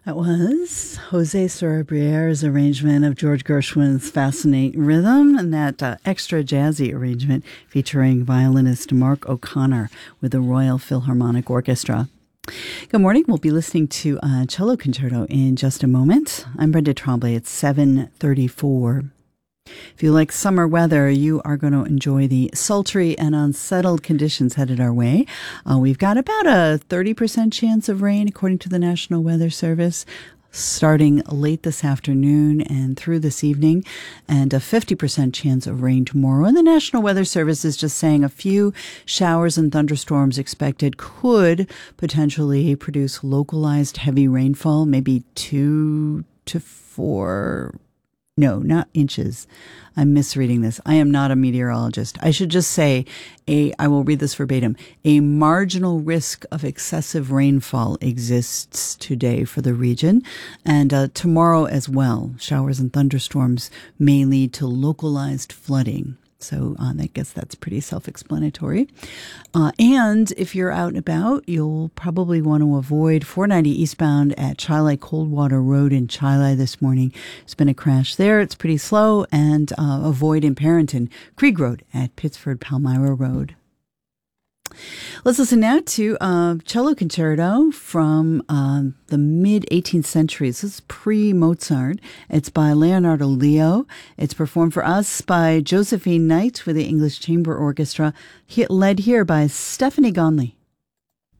That was Jose Sobriere's arrangement of George Gershwin's Fascinate Rhythm, and that extra jazzy arrangement featuring violinist Mark O'Connor with the Royal Philharmonic Orchestra. Good morning. We'll be listening to a cello concerto in just a moment. I'm Brenda Trombley. It's 7:34. If you like summer weather, you are going to enjoy the sultry and unsettled conditions headed our way. We've got about a 30% chance of rain, according to the National Weather Service, starting late this afternoon and through this evening, and a 50% chance of rain tomorrow. And the National Weather Service is just saying a few showers and thunderstorms expected could potentially produce localized heavy rainfall, maybe 2 to 4. No, not inches. I'm misreading this. I am not a meteorologist. I should just say I will read this verbatim. A marginal risk of excessive rainfall exists today for the region, and tomorrow as well. Showers and thunderstorms may lead to localized flooding. So I guess that's pretty self-explanatory. And if you're out and about, you'll probably want to avoid 490 eastbound at Chile Coldwater Road in Chile this morning. There's been a crash there. It's pretty slow. And avoid in Parrington, Krieg Road at Pittsford Palmyra Road. Let's listen now to a cello concerto from the mid-18th century. This is pre-Mozart. It's by Leonardo Leo. It's performed for us by Josephine Knight with the English Chamber Orchestra, led here by Stephanie Gonley.